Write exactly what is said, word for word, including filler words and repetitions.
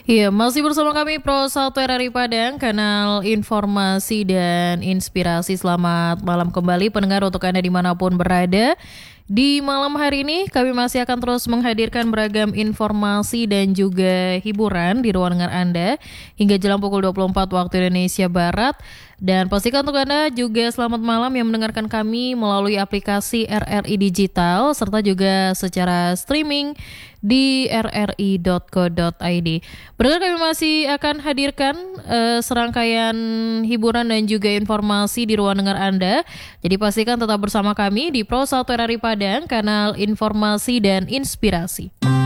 Iya, masih bersama kami Pro satu R R I Padang, kanal informasi dan inspirasi. Selamat malam kembali pendengar untuk Anda dimanapun berada. Di malam hari ini kami masih akan terus menghadirkan beragam informasi dan juga hiburan di ruang dengar Anda hingga jelang pukul dua puluh empat waktu Indonesia Barat. Dan pastikan untuk Anda juga selamat malam yang mendengarkan kami melalui aplikasi R R I Digital serta juga secara streaming di r r i dot co dot i d. Berikut kami masih akan hadirkan uh, serangkaian hiburan dan juga informasi di ruang dengar Anda. Jadi pastikan tetap bersama kami di Pro satu R R I Padang, kanal informasi dan inspirasi.